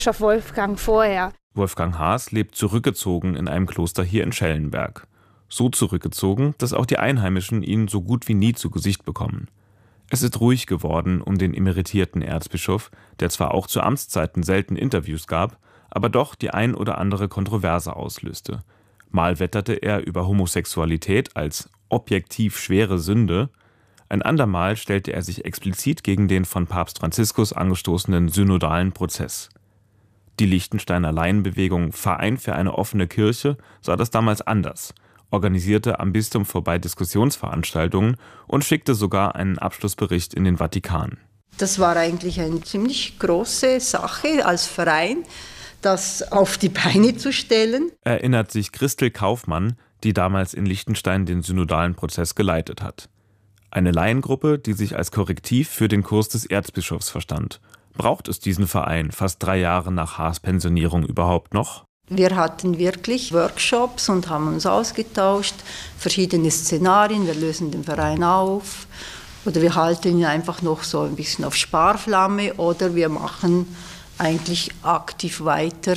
Bischof Wolfgang vorher. Wolfgang Haas lebt zurückgezogen in einem Kloster hier in Schellenberg. So zurückgezogen, dass auch die Einheimischen ihn so gut wie nie zu Gesicht bekommen. Es ist ruhig geworden um den emeritierten Erzbischof, der zwar auch zu Amtszeiten selten Interviews gab, aber doch die ein oder andere Kontroverse auslöste. Mal wetterte er über Homosexualität als objektiv schwere Sünde, ein andermal stellte er sich explizit gegen den von Papst Franziskus angestoßenen synodalen Prozess. Die Liechtensteiner Laienbewegung Verein für eine offene Kirche sah das damals anders, organisierte am Bistum vorbei Diskussionsveranstaltungen und schickte sogar einen Abschlussbericht in den Vatikan. Das war eigentlich eine ziemlich große Sache als Verein, das auf die Beine zu stellen. Erinnert sich Christel Kaufmann, die damals in Liechtenstein den synodalen Prozess geleitet hat. Eine Laiengruppe, die sich als Korrektiv für den Kurs des Erzbischofs verstand. Braucht es diesen Verein fast 3 Jahre nach Haas' Pensionierung überhaupt noch? Wir hatten wirklich Workshops und haben uns ausgetauscht, verschiedene Szenarien, wir lösen den Verein auf oder wir halten ihn einfach noch so ein bisschen auf Sparflamme oder wir machen eigentlich aktiv weiter,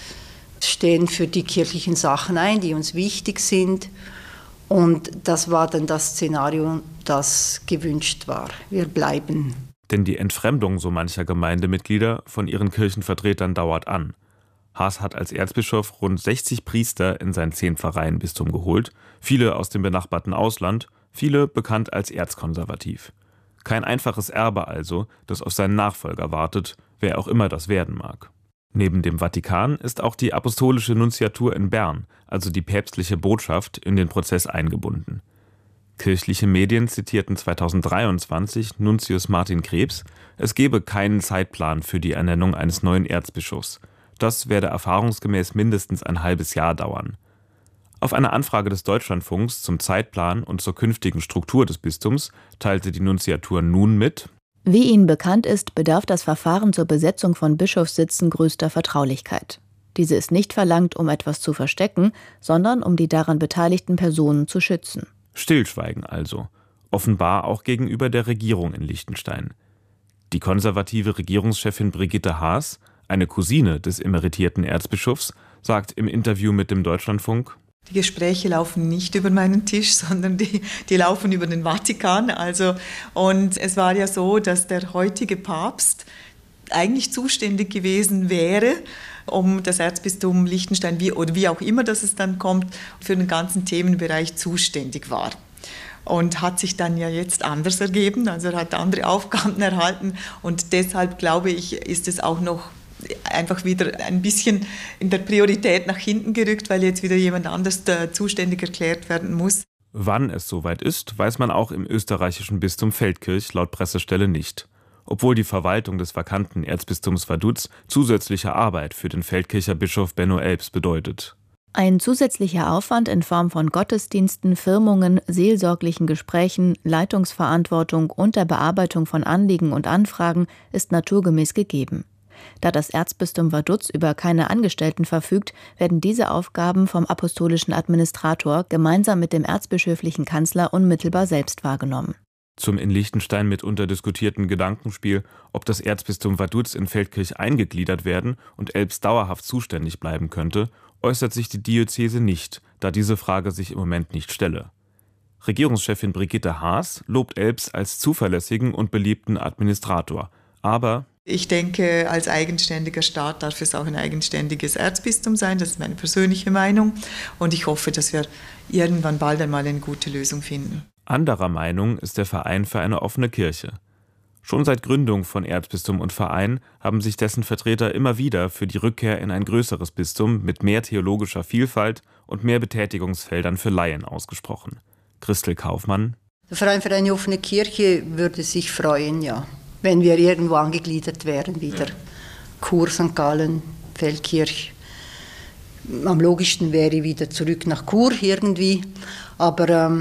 stehen für die kirchlichen Sachen ein, die uns wichtig sind. Und das war dann das Szenario, das gewünscht war. Wir bleiben. Denn die Entfremdung so mancher Gemeindemitglieder von ihren Kirchenvertretern dauert an. Haas hat als Erzbischof rund 60 Priester in sein 10 Pfarreienbistum geholt, viele aus dem benachbarten Ausland, viele bekannt als erzkonservativ. Kein einfaches Erbe also, das auf seinen Nachfolger wartet, wer auch immer das werden mag. Neben dem Vatikan ist auch die apostolische Nunziatur in Bern, also die päpstliche Botschaft, in den Prozess eingebunden. Kirchliche Medien zitierten 2023 Nuntius Martin Krebs, es gebe keinen Zeitplan für die Ernennung eines neuen Erzbischofs. Das werde erfahrungsgemäß mindestens ein halbes Jahr dauern. Auf eine Anfrage des Deutschlandfunks zum Zeitplan und zur künftigen Struktur des Bistums teilte die Nunziatur nun mit: Wie Ihnen bekannt ist, bedarf das Verfahren zur Besetzung von Bischofssitzen größter Vertraulichkeit. Diese ist nicht verlangt, um etwas zu verstecken, sondern um die daran beteiligten Personen zu schützen. Stillschweigen also, offenbar auch gegenüber der Regierung in Liechtenstein. Die konservative Regierungschefin Brigitte Haas, eine Cousine des emeritierten Erzbischofs, sagt im Interview mit dem Deutschlandfunk: Die Gespräche laufen nicht über meinen Tisch, sondern die laufen über den Vatikan. Und es war ja so, dass der heutige Papst eigentlich zuständig gewesen wäre, um das Erzbistum Liechtenstein, wie auch immer das es dann kommt, für den ganzen Themenbereich zuständig war. Und hat sich dann ja jetzt anders ergeben, also er hat andere Aufgaben erhalten und deshalb glaube ich, ist es auch noch einfach wieder ein bisschen in der Priorität nach hinten gerückt, weil jetzt wieder jemand anders zuständig erklärt werden muss. Wann es soweit ist, weiß man auch im österreichischen Bistum Feldkirch laut Pressestelle nicht. Obwohl die Verwaltung des vakanten Erzbistums Vaduz zusätzliche Arbeit für den Feldkircher Bischof Benno Elbs bedeutet. Ein zusätzlicher Aufwand in Form von Gottesdiensten, Firmungen, seelsorglichen Gesprächen, Leitungsverantwortung und der Bearbeitung von Anliegen und Anfragen ist naturgemäß gegeben. Da das Erzbistum Vaduz über keine Angestellten verfügt, werden diese Aufgaben vom apostolischen Administrator gemeinsam mit dem erzbischöflichen Kanzler unmittelbar selbst wahrgenommen. Zum in Liechtenstein mitunter diskutierten Gedankenspiel, ob das Erzbistum Vaduz in Feldkirch eingegliedert werden und Elbs dauerhaft zuständig bleiben könnte, äußert sich die Diözese nicht, da diese Frage sich im Moment nicht stelle. Regierungschefin Brigitte Haas lobt Elbs als zuverlässigen und beliebten Administrator, aber ich denke, als eigenständiger Staat darf es auch ein eigenständiges Erzbistum sein. Das ist meine persönliche Meinung. Und ich hoffe, dass wir irgendwann bald einmal eine gute Lösung finden. Anderer Meinung ist der Verein für eine offene Kirche. Schon seit Gründung von Erzbistum und Verein haben sich dessen Vertreter immer wieder für die Rückkehr in ein größeres Bistum mit mehr theologischer Vielfalt und mehr Betätigungsfeldern für Laien ausgesprochen. Christel Kaufmann: Der Verein für eine offene Kirche würde sich freuen, ja, wenn wir irgendwo angegliedert wären wieder. Chur, St. Gallen, Feldkirch. Am logischsten wäre wieder zurück nach Chur irgendwie. Aber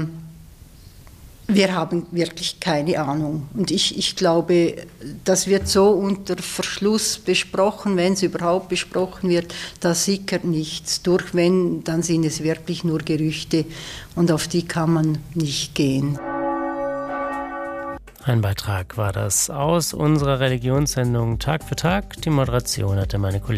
wir haben wirklich keine Ahnung. Und ich glaube, das wird so unter Verschluss besprochen, wenn es überhaupt besprochen wird. Da sickert nichts durch. Wenn, dann sind es wirklich nur Gerüchte. Und auf die kann man nicht gehen. Ein Beitrag war das aus unserer Religionssendung Tag für Tag. Die Moderation hatte meine Kollegin